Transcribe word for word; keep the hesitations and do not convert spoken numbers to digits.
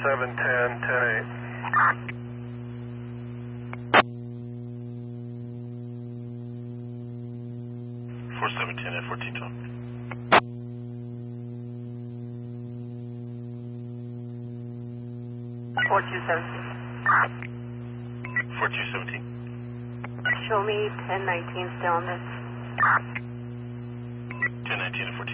seven ten, ten eight. four seven ten at fourteen twelve. four two seventeen. four two seventeen. Show me ten nineteen still on this. ten nineteen at fourteen.